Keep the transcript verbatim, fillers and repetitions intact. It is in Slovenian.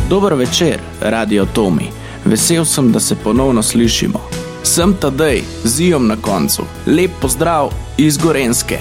Dober večer, Radio Tomi. Vesel sem, da se ponovno slišimo. Sem Tadej, z ijom na koncu. Lep pozdrav iz Gorenjske.